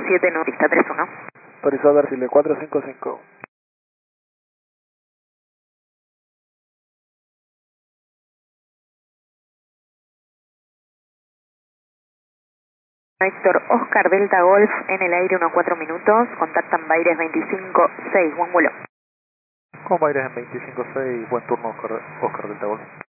7 nudista 31. Autorizado Darcile 455. Héctor Oscar Delta Golf en el aire 1-4 minutos, contactan Baires 25-6, buen vuelo. Con Baires en 25-6, buen turno Oscar Delta Golf.